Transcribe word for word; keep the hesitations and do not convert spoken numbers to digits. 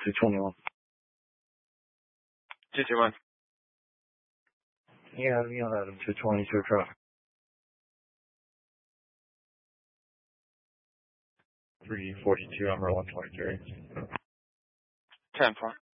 two twenty-one. two two one. Yeah, me on Adam two twenty, two traffic. three forty-two, I'm one twenty-three. ten four.